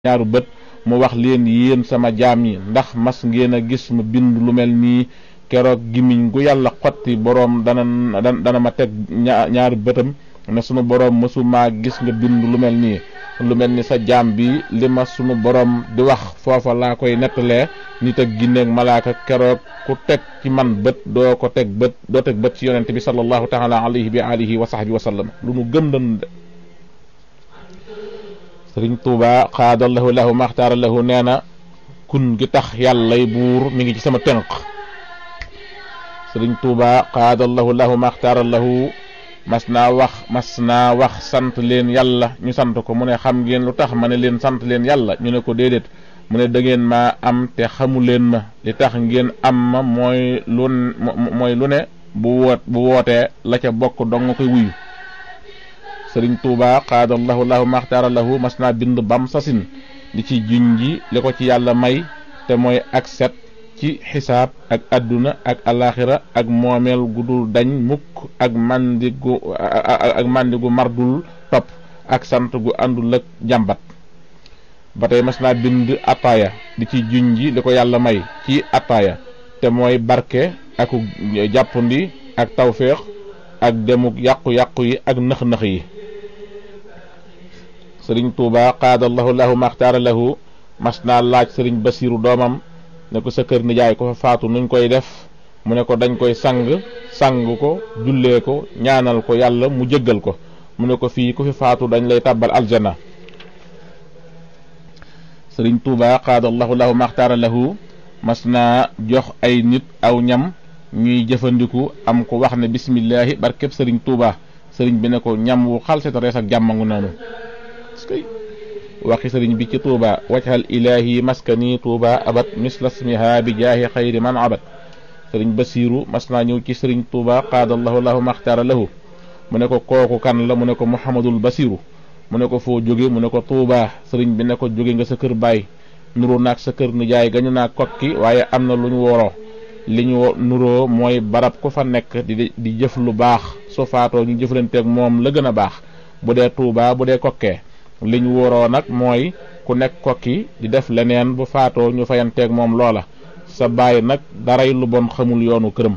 ñaaru bët mu wax leen yéen sama jaam yi ndax mas ngeen a gis mu bind lu mel nii keroog gimiñ gu yàlla xotti boroom dana ma teg ñaari bëtam ne sunu boroom mësumaa gis nga bind lu mel nii lu mel ni sa jaam bi li ma sunu boroom di wax foofa laa koy nettalee nit ak ginneeg malaaka keroog ku teg ci man bët doo teg bët ci yonent bi sallallahu taala alayhi bi alihi wa sahbihi wa sallam lu nu gëm danu de sëriñ Tuuba xaadallahu lahu maxtaara lahu nee na kun gi tax yàllay buur mi ngi ci sama tënk sëriñ Tuuba xaadallahu lahu maxtaara lahu mas naa wax sant leen yàlla ñu sant ko mu ne xam ngeen lu tax ma ne leen sant leen yàlla ñu ne ko déedéet mu ne da ngeen maa am te xamu leen ma li tax ngeen am ma mooy lu ne bu wootee la ca bokk dong nga koy wuyu sëriñ Tuuba xaadallahu lahu maxtaara lahu mas naa bind bam sasin di ci junji li ko ci yàlla may te mooy ak set ci xisaab ak adduna ak alaxira ak moomeel gu dul dañ mukk ak màndigu mardul topp ak sant gu àndul ak jàmbat ba tey mas naa bind ataaya di ci junji li ko yàlla may ci ataaya te mooy barke ak jàppandi ak tawféex ak demuk yàqu-yàqu yi ak nëx-nëx yi sëriñ Tuuba qaadallahu lahu maxtaara lahu mas naa laaj sëriñ Basiiru doomam ne ko sa kër nijaay ko fa faatu nuñ koy def mu ne ko dañ koy sang ko jullee ko ñaanal ko yàlla mu jéggal ko mu ne ko fii ku fi faatu dañ lay tàbbal aljana sëriñ Tuuba qaadallahu lahu maxtaara lahu mas naa jox ay nit aw ñam ñuy jëfandiku am ko wax ne bismillahi barkeb sëriñ Tuuba sëriñ bi ne ko ñam wu xalseta rees ak jàmmangu noonu waxi sëriñ bi ci Tuuba wajhal ilahi maskani Tuuba abat misla smiha bi jaahi xayri man abat sëriñ Basiiru mas naa ñëw ci sëriñ Tuuba qaadallahu lahu maxtaara lahu mu ne ko kooku kan la mu ne ko Muhammadul Basiiru mu ne ko foo jóge mu ne ko Tuuba sëriñ bi ne ko jóge nga sa kër baay nuroo naag sa kër nijaay gañu naa kokki waaye am na lu ñu woroo li ñu nuroo mooy barab ku fa nekk di jëf lu baax su faatoo ñu jëflanteeg moom la gën a baax bu dee Tuuba bu dee kokkee li ñu woroo nag mooy ku nekk kokki di def leneen bu faatoo ñu fayanteeg moom loola sa baay nag daray lu bon xamul yoonu këram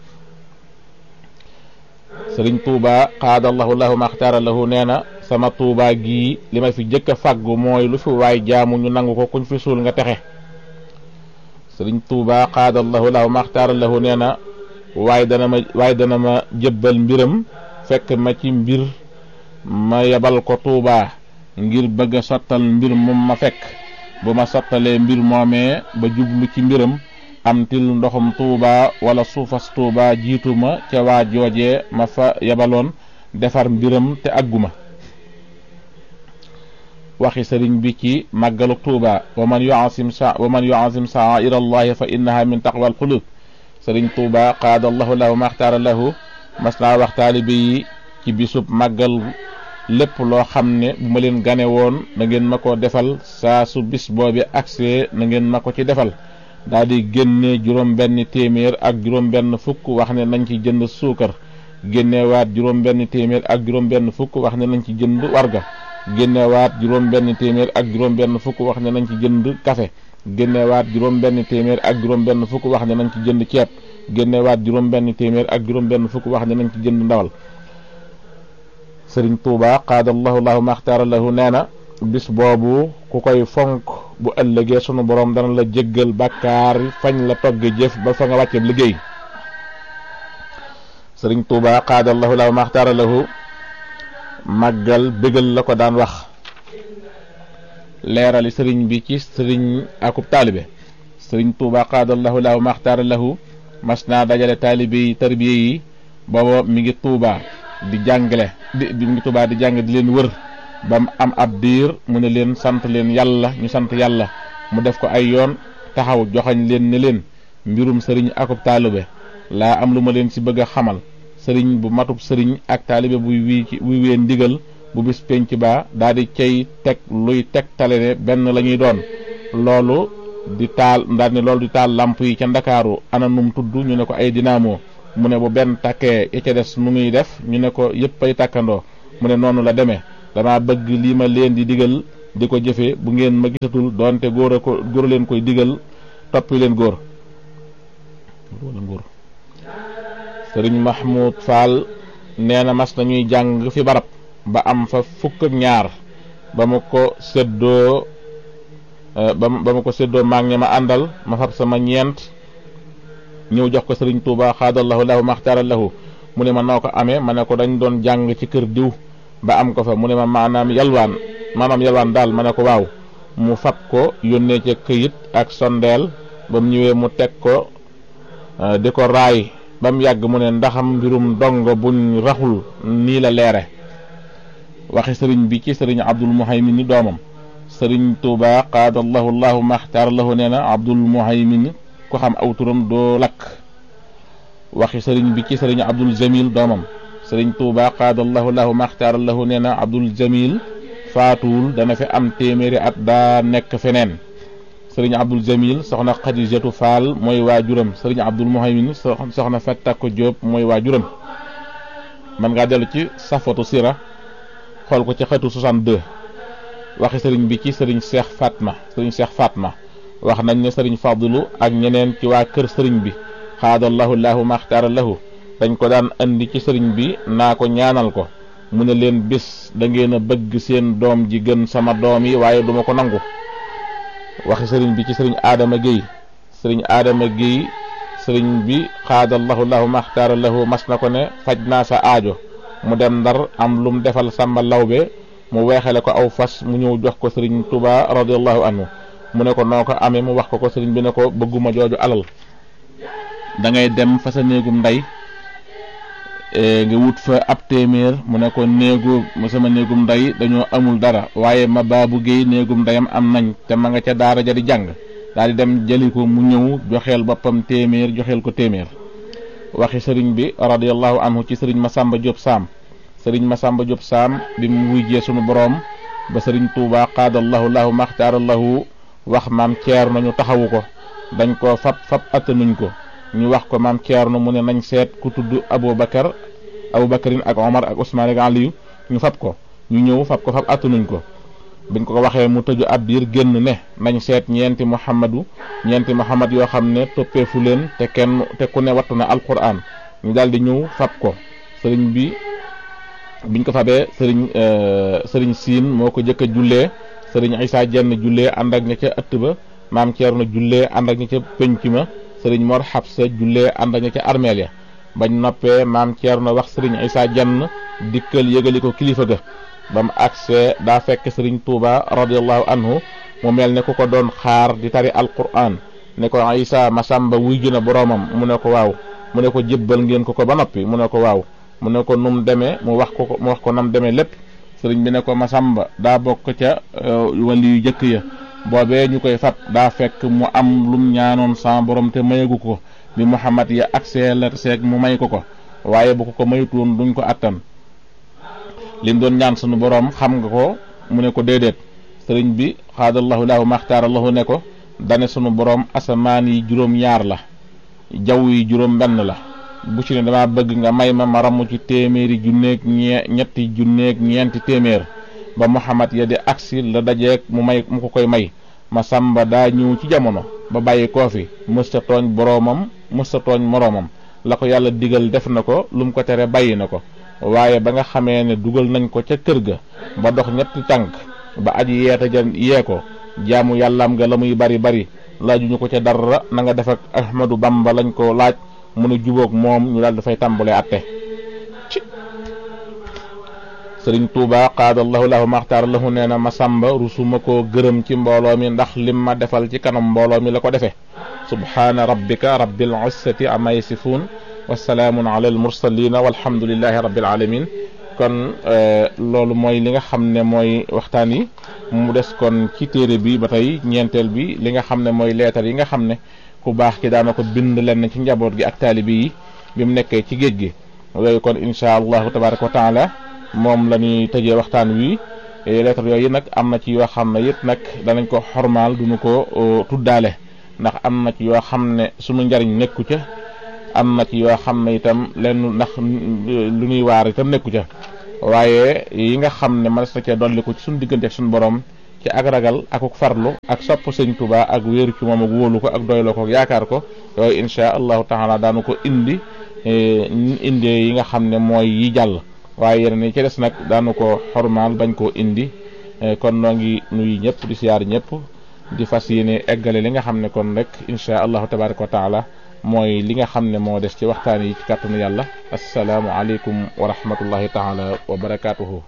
sëriñ Tuuba qaadallahu lahu maxtaara lahu nee na sama Tuuba gii li ma fi jëkk a fàggu mooy lu fi waay jaamu ñu nangu ko kuñ fi suul nga texe sëriñ Tuuba qaadallahu lahu maxtaara lahu nee na waaye dana ma jëbbal mbiram fekk ma ci mbir ma yebal ko Tuuba ngir bëgg a sottal mbir moom ma fekk bu ma sottalee mbir moomee ba jublu ci mbiram am til ndoxum Tuuba wala suufas Tuuba jiitu ma ca waa joojee ma fa yebaloon defar mbiram te àgguma waxi sëriñ bi ci màggalu Tuuba wa man yu'azzim sha'a'ira Allahi fa innaha min taqwal qulub sëriñ Tuuba qaadallahu lahu maxtaara lahu mas naa wax taalibe yi ci bisub màggal lépp loo xam ne bu ma leen gane woon na ngeen ma ko defal saa su bis boobi agsee na ngeen ma ko ci defal daal di génne juróom-benn téeméer ak juróom-benn fukk wax ne nañ ci jënd suukar génnewaat juróom-benn téeméer ak juróom-benn fukk wax ne nañ ci jënd warga génnewaat juróom-benn téeméer ak juróom-benn fukk wax ne nañ ci jënd café génnewaat juróom-benn téeméer ak juróom-benn fukk wax ne nañ ci jënd ceeb génnewaat juróom-benn téeméer ak juróom-benn fukk wax ne nañ ci jënd ndawal sëriñ Tuuba qaadallahu lahu maxtaara lahu nee na bis boobu ku koy fonk bu ëllëgee sunu borom dana la jéggal bàkkaar fañ la togge jëf ba fa nga wàcce liggéey sëriñ Tuuba qaadallahu lahu maxtaara lahu màggal bégal la ko daan wax leerali sëriñ bi ci sëriñ akub taalibe sëriñ Tuuba qaadallahu lahu maxtaara lahu mas naa dajale taalibe yi tarbiye yi booba mi ngi Tuuba di jàngale mi ngi Tuuba di jàng di leen wër ba mu am ab diir mu ne leen sant leen yàlla ñu sant yàlla mu def ko ay yoon taxaw joxañ leen ne leen mbirum sëriñ akub taalibe laa am lu ma leen ci bëgg a xamal sëriñ bu matub sëriñ ak taalibe buy wee ndigal bu bis penc ba daal di cay teg luy teg tale ne benn la ñuy doon loolu di taal lamp yi ca Ndakaaru ana num tudd ñu ne ko ay dinaamo mu ne bu benn takkee ya ca des mu ngi def ñu ne ko yëpp ay takkandoo mu ne noonu la demee dama bëgg lii ma leen di digal di ko jëfe bu ngeen ma gisatul doonte góor leen koy digal toppi leen góor. sëriñ Mahmoud Fall nee na mas nañuy jàng fi barab ba am fa fukk ak ñaar ba ma ko séddoo maag ña ma àndal ma fab sama ñeent ñëw jox ko sëriñ Tuuba xaadallahu lahu maxtaara lahu mu ne ma noo ko amee ma ne ko dañ doon jàng ci kër diw ba am ko fa mu ne ma maanaam yalwaan daal ma ne ko waaw mu fab ko yónnee ca këyit ak sondeel ba mu ñëwee mu teg ko di ko raay ba mu yàgg mu ne ndaxam mbirum dongo buñ raxul nii la leere. waxi sëriñ bi ci sëriñ Abdul Muhaymin ni doomam sëriñ Tuuba qaadallahu llahu maxtaar lahu nee na Abdul Muhaymin ko xam aw turam doo lakk. waxi sëriñ bi ci sëriñ Abdul Jamil doomam sëriñ Tuuba qaadallahu lahu maxtaar lahu nee na Abdul Jamil faatuwul dana fi am téeméeri at daa nekk feneen. sëriñ Abdul Jamil soxna Xadijatu Faal mooy waajuram sëriñ Abdul Muhaymin soxna Fattako Jóob mooy waajuram. man ngaa dellu ci safatu sira xool ko ci xetu 62. waxi sëriñ bi ci sëriñ Cheikh Fatma wax nañ ne sëriñ Fadlu ak ñeneen ci waa kër sëriñ bi xaadallahu lahu maxtaara lahu dañ ko daan andi ci sëriñ bi naa ko ñaanal ko mu ne leen bis da ngeen a bëgg seen doom ji gën sama doom yi waaye duma ko nangu. waxi sëriñ bi ci sëriñ Adama Guèye sëriñ bi xaadallahu lahu maxtaara lahu mas na ko ne faj naa sa aajo mu dem Ndar am lum defal Sàmba Lawbe mu weexale ko aw fas mu ñëw jox ko sëriñ Tuuba radiyallahu anhu mu ne ko noo ko amee mu wax ko sëriñ bi ne ko bëgguma jooju alal da ngay dem fa sa néegum ndey nga wut fa ab téeméer mu ne ko sama néegum ndey dañoo amul dara waaye ma baabu géey néegum ndeyam am nañ te ma nga ca daara ja di jàng daal di dem jëli ko mu ñëw joxeel boppam téeméer joxeel ko téeméer. waxi sëriñ bi radiyallahu anhu ci sëriñ Masamba Diop Saam bi mu wujjee sunu boroom ba sëriñ Tuuba qaadallahu lahu maxtaara lahu wax maam Ceerno ñu taxawu ko dañ ko fab attanuñ ko ñu wax ko maam Ceerno mu ne nañ seet ku tudd Abubakarin ak Omar ak Usmaan ak Aliyu ñu fab ko ñu ñëw fab attanuñ ko biñ ko waxee mu tëju ab biir génn ne nañ seet ñeenti Muhammad yoo xam ne toppeefu leen te ku ne wattu na alquran ñu daal di ñëw fab ko sëriñ bi biñ ko fabee sëriñ Siin moo ko jëkk a jullee sëriñ Isaa Jenn jullee ànd ak ña ca ëtt ba maam Ceerno jullee ànd ak ña ca penc ma sëriñ Mor Xabsa jullee ànd ak ña ca armeel ya bañ noppee maam Ceerno wax sëriñ Isaa Jenn dikkal yëgali ko kilifa ga ba mu agsee daa fekk sëriñ Tuuba radiyallahu anhu mu mel ne ku ko doon xaar di tari alquran ne ko Isaa Masamba wuy juna boroomam mu ne ko waaw mu ne ko jébbal ngeen ko ba noppi mu ne ko waaw mu ne ko num demee mu wax ko nam demee lépp sëriñ bi ne ko Masamba daa bokk ca wali yu jëkk ya boobee ñu koy fab daa fekk mu am lum ñaanoon sa borom te mayagu ko bi Muhammad ya agsee la seeg mu may ko waaye bu ko mayutoon duñ ko attan lim doon ñaan sunu borom xam nga ko mu ne ko déedéet sëriñ bi xaadallahu lahu maxtaarallahu ne ko dane sunu borom asamaan yi juróom-ñaar la jaww yi juróom-benn la bu ci ne dama bëgg nga may ma ramu ci téeméeri junneeg ñetti junneeg ñeenti téeméer ba Muhammad ya di agsi la dajeeg mu ko koy may Masamba daa ñëw ci jamono ba bàyyi koo fi mësta tooñ boroomam mësta tooñ moroomam la ko yàlla digal def na ko lu mu ko tere bàyyi na ko waaye ba nga xamee ne dugal nañ ko ca kër ga ba dox ñetti tànk ba aji yeeta jan yee ko jaamu yàllaam nga la muy bari laajuñu ko ca dara na nga def ak Ahmadu Bamba lañ ko laaj mu ne jubóog moom ñu daal dafay tàmbalee atte ci sëriñ Tuuba qaadallahu lahu maxtaar lahu nee na Masamba rusuma koo gërëm ci mbooloo mi ndax lim ma defal ci kanam mbooloo mi la ko defee subhaana rabbika rabbil izzati amma yasifuun wasalaamun ala al mursalina walhamdulillahi rabbil alamin kon loolu mooy li nga xam ne mooy waxtaan yi mu des kon ci téere bi ba tey ñeenteel bi li nga xam ne mooy leetar yi nga xam ne ku baax ki daana ko bind leen ci njaboot gi ak taalibi yi bi mu nekkee ci géej gi yooyu kon insha allahu tabaraka wa taala moom la ñuy tëjee waxtaan wi leetar yooyu nag am na ci yoo xam ne it nag danañ ko xormaal duñu ko tuddaale ndax am na ci yoo xam ne sunu njariñ nekku ca am na ci yoo xam ne itam lenn ndax lu ñuy waar itam nekku ca waaye yi nga xam ne mënees na cee dolli ko ci suñu diggante ak suñu borom ci ak ragal akuk farlu ak sopp sëñ Tuubaa ak wéeru ci moom ak wóolu ko ak doyloo ko ak yaakaar ko yooyu insha allahu taala daanu ko indi yi nga xam ne mooy yi jàll waaye yeneen yi ci des nag daanu ko xormaal bañ koo indi kon noo ngi nuyu ñëpp di siyaar ñëpp di fas yéene eggale li nga xam ne kon rek insha allahu tabaraka wa taala mooy li nga xam ne moo des ci waxtaan yi ci kàttanu yàlla assalaamu aleykum wa rahmatullahi taala wa barakatuhu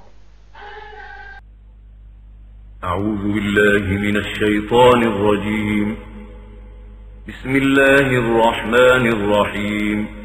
أعوذ بالله من الشيطان الرجيم بسم الله الرحمن الرحيم